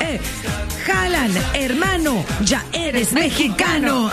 Haaland, hermano, ya eres mexicano.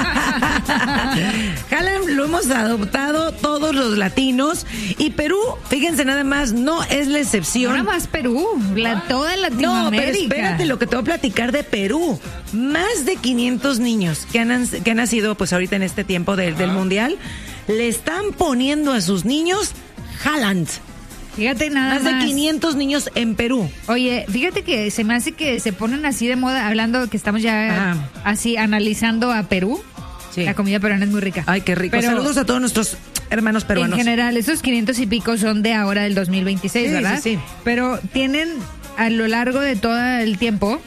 Haaland lo hemos adoptado todos los latinos. Y Perú, fíjense nada más, no es la excepción. No nada más Perú, toda Latinoamérica. No, pero espérate lo que te voy a platicar de Perú. Más de 500 niños que han nacido pues ahorita en este tiempo del Mundial, le están poniendo a sus niños Haaland. Fíjate nada más. Más de 500 niños en Perú. Oye, fíjate que se me hace que se ponen así de moda, hablando que estamos ya así analizando a Perú. Sí. La comida peruana es muy rica. Ay, qué rico. Pero saludos a todos nuestros hermanos peruanos. En general, esos 500 y pico son de ahora del 2026, sí, ¿verdad? Sí. Pero tienen a lo largo de todo el tiempo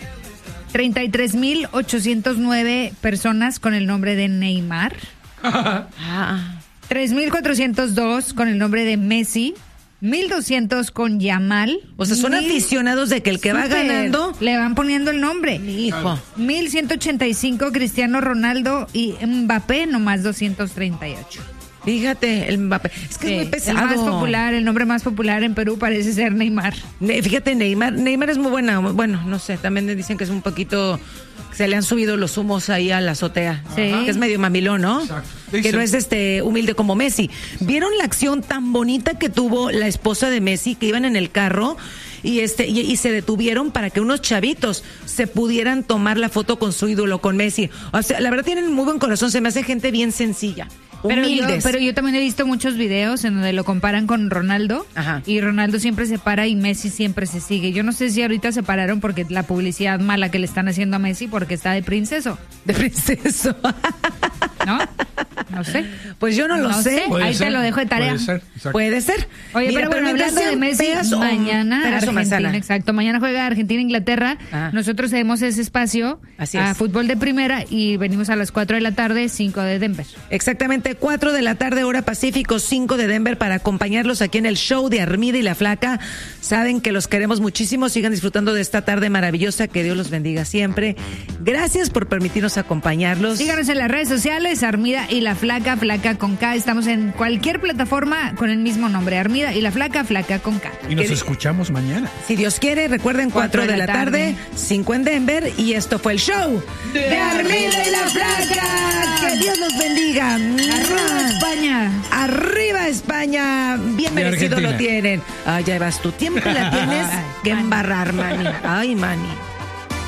33,809 personas con el nombre de Neymar. 3,402 con el nombre de Messi. 1,200 con Yamal. O sea, son aficionados de que el que va ganando le van poniendo el nombre. Mi hijo. 1,185 Cristiano Ronaldo y Mbappé, nomás 238. Fíjate, el Mbappé. Es que es muy pesado. El más popular, el nombre más popular en Perú parece ser Neymar. Fíjate, Neymar es muy buena. Bueno, no sé, también dicen que es un poquito... Se le han subido los humos ahí a la azotea. Sí. Que es medio mamilón, ¿no? Exacto. Que no es humilde como Messi. ¿Vieron la acción tan bonita que tuvo la esposa de Messi, que iban en el carro y se detuvieron para que unos chavitos se pudieran tomar la foto con su ídolo, con Messi? O sea, la verdad tienen muy buen corazón, se me hace gente bien sencilla. Pero yo también he visto muchos videos en donde lo comparan con Ronaldo. Ajá. Y Ronaldo siempre se para y Messi siempre se sigue. Yo no sé si ahorita se pararon porque la publicidad mala que le están haciendo a Messi porque está de princeso. De princeso. ¿No? No sé. Pues yo no lo sé. Ahí te lo dejo de tarea. Puede ser. Oye, mira, pero hablando de Messi, mañana Argentina, exacto, mañana juega Argentina-Inglaterra. Nosotros cedemos ese espacio a fútbol de primera y venimos a las 4 de la tarde, 5 de Denver. Exactamente, 4 de la tarde, hora Pacífico, 5 de Denver, para acompañarlos aquí en el show de Armida y la Flaca. Saben que los queremos muchísimo. Sigan disfrutando de esta tarde maravillosa. Que Dios los bendiga siempre. Gracias por permitirnos acompañarlos. Síganos en las redes sociales, Armida y la Flaca, Flaca con K. Estamos en cualquier plataforma con el mismo nombre, Armida y la Flaca, Flaca con K. Y nos escuchamos mañana. Si Dios quiere, recuerden, 4 de la tarde, 5 en Denver. Y esto fue el show de Armida y la Flaca. Que Dios los bendiga. Arriba España. Arriba España. Bien merecido lo tienen. Ya vas tu tiempo, la tienes que embarrar, mani. Ay, mani.